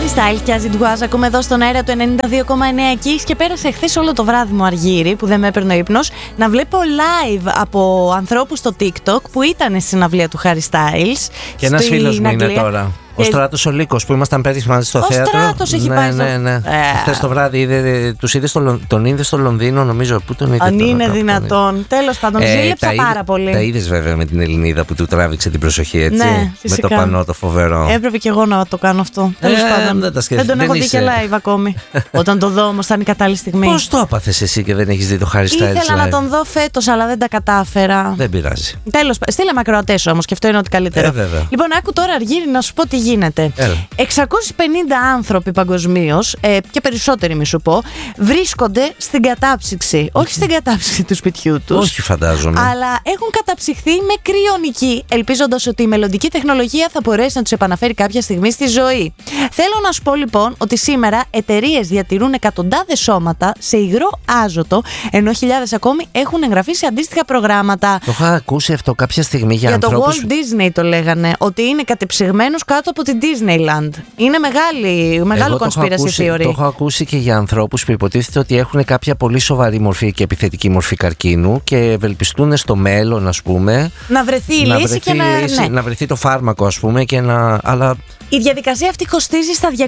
Harry Styles και As It Was ακούμε εδώ στον αέρα του 92,9 εκεί. Και πέρασε χθες όλο το βράδυ μου αργύρι που δεν με έπαιρνε ο ύπνος να βλέπω live από ανθρώπους στο TikTok που ήταν στη συναυλία του Harry Styles. Και ένας φίλος μου είναι τώρα. Ο Στράτος ο Λύκος που ήμασταν πέρυσι μαζί στο θέατρο. Ο Στράτος έχει πάει. Ναι. Χθες το βράδυ τον είδε στο Λονδίνο, νομίζω. Πού τον είδε? Αν είναι δυνατόν. Τέλος πάντων, ζήλεψα πάρα πολύ. Τα είδες βέβαια με την Ελληνίδα που του τράβηξε την προσοχή, έτσι. Ναι, με το πανό το φοβερό. Έπρεπε και εγώ να το κάνω αυτό. Τέλος πάντων. Δεν τον έχω δει και live ακόμη. Όταν το δω όμως θα είναι η κατάλληλη στιγμή. Πώς το έπαθες εσύ και δεν έχεις δει το Harry Styles? Ήθελα να τον δω φέτος, αλλά δεν τα κατάφερα. Δεν πειράζει. Τέλος, στείλε ακροατές όμως και αυτό είναι ότι καλύτερο. Λοιπόν, άκου τώρα Αργύρι να σου πω τι γίνεται. 650 άνθρωποι παγκοσμίως και περισσότεροι μη σου πω βρίσκονται στην κατάψυξη. Όχι στην κατάψυξη του σπιτιού τους. Όχι, φαντάζομαι. Αλλά έχουν καταψυχθεί με κρυονική, ελπίζοντας ότι η μελλοντική τεχνολογία θα μπορέσει να τους επαναφέρει κάποια στιγμή στη ζωή. Θέλω να σου πω λοιπόν ότι σήμερα εταιρείες διατηρούν εκατοντάδες σώματα σε υγρό άζωτο, ενώ χιλιάδες ακόμη έχουν εγγραφεί σε αντίστοιχα προγράμματα. Το είχα ακούσει αυτό κάποια στιγμή για ανθρώπους. Το Walt Disney το λέγανε, ότι είναι κατεψυγμένος κάτω από την Disneyland. Είναι μεγάλο conspiracy theory. Το έχω ακούσει και για ανθρώπους που υποτίθεται ότι έχουν κάποια πολύ σοβαρή μορφή και επιθετική μορφή καρκίνου και ευελπιστούν στο μέλλον, ας πούμε, να βρεθεί η λύση και να βρεθεί το φάρμακο, ας πούμε, αλλά... Η διαδικασία αυτή κοστίζει στα 200.000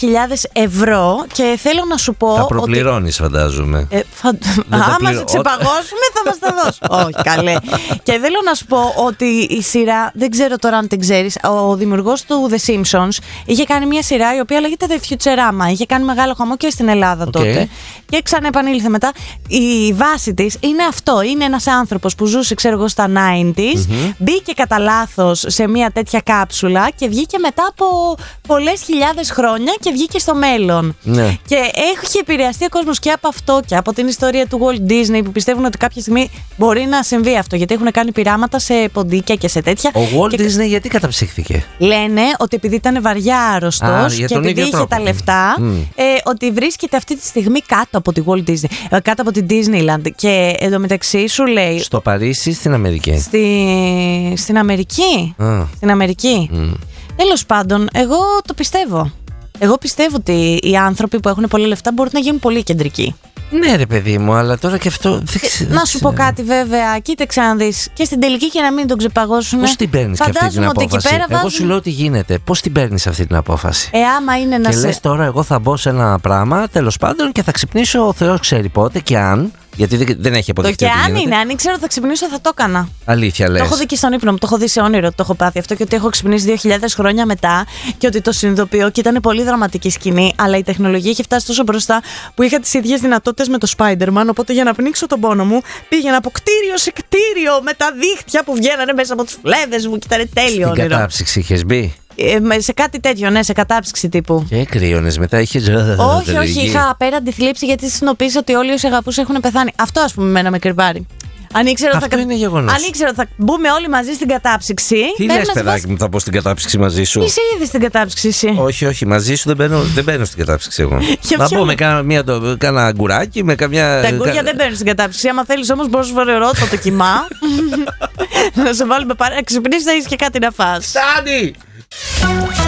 ευρώ και θέλω να σου πω. Θα προπληρώνεις, φαντάζομαι. Άμα σε ξεπαγώσουμε θα μας τα δώσω. Όχι, καλέ. Και θέλω να σου πω ότι η σειρά, δεν ξέρω τώρα αν την ξέρεις, ο δημιουργός του The Simpsons είχε κάνει μια σειρά η οποία λέγεται The Futurama. Είχε κάνει μεγάλο χαμό και στην Ελλάδα τότε. Και ξαναεπανήλθε μετά. Η βάση της είναι αυτό. Είναι ένας άνθρωπος που ζούσε, ξέρω εγώ, στα 90s. Μπήκε κατά λάθος σε μια τέτοια κάψουλα και βγήκε μετά από πολλές χιλιάδες χρόνια και βγήκε στο μέλλον. Ναι. Και έχει επηρεαστεί ο κόσμος και από αυτό και από την ιστορία του Walt Disney που πιστεύουν ότι κάποια στιγμή μπορεί να συμβεί αυτό. Γιατί έχουν κάνει πειράματα σε ποντίκια και σε τέτοια. Ο Walt Disney γιατί καταψύχθηκε? Λένε ότι επειδή ήταν βαριά άρρωστος και επειδή είχε τα λεφτά, ότι βρίσκεται αυτή τη στιγμή κάτω από τη Walt Disney, κάτω από την Disneyland. Και εντωμεταξύ σου λέει. Στο Παρίσι ή στην Αμερική? Στην Αμερική. Στην Αμερική. Τέλος πάντων, εγώ το πιστεύω. Εγώ πιστεύω ότι οι άνθρωποι που έχουν πολλά λεφτά μπορούν να γίνουν πολύ κεντρικοί. Ναι, ρε παιδί μου, αλλά τώρα και αυτό. Να σου πω κάτι, βέβαια. Κοίταξε να δεις. Και στην τελική και να μην τον ξεπαγώσουν. Πώς την παίρνεις και αυτή την απόφαση? Εγώ σου λέω τι γίνεται. Πώς την παίρνεις αυτή την απόφαση? Άμα είναι να και λες τώρα, εγώ θα μπω σε ένα πράγμα, τέλος πάντων, και θα ξυπνήσω, ο Θεός ξέρει πότε και αν. Γιατί δεν έχει αποδειχθεί. Το και αν είναι, αν ήξερα θα ξυπνήσω, θα το έκανα. Αλήθεια λες? Το έχω δει και στον ύπνο μου, το έχω δει σε όνειρο, το έχω πάθει αυτό και ότι έχω ξυπνήσει 2.000 χρόνια μετά και ότι το συνειδητοποιώ και ήταν πολύ δραματική σκηνή. Αλλά η τεχνολογία έχει φτάσει τόσο μπροστά που είχα τις ίδιες δυνατότητες με το Spider-Man. Οπότε για να πνίξω τον πόνο μου πήγαινα από κτίριο σε κτίριο με τα δίχτυα που βγαίνανε μέσα από τις φλέβες μου και ήταν τέλειο όνειρο. Στην κατάψυξη είχες μπει? Σε κάτι τέτοιο, ναι, σε κατάψυξη τύπου. Και κρύωνες μετά, είχες. Όχι, είχα απέραντη θλίψη γιατί συνειδητοποίησα ότι όλοι όσοι αγαπούσα έχουν πεθάνει. Αυτό, ας πούμε, εμένα με κρυβάρει. Αν ήξερα ότι θα μπούμε όλοι μαζί στην κατάψυξη. Τι λες, παιδάκι μου, θα μπω στην κατάψυξη μαζί σου? Είσαι ήδη στην κατάψυξη εσύ. Όχι, μαζί σου δεν μπαίνω στην κατάψυξη εγώ. Θα μπω με κάνα αγκουράκι, με καμιά. Τα αγκούρια δεν μπαίνουν στην κατάψυξη. Άμα θέλεις όμως, μπορώ να σου φέρω το κοιμά. Να σε βάλουμε παρά. Ξυπνήσεις, θα έχεις και κάτι να φας. Φτάνει!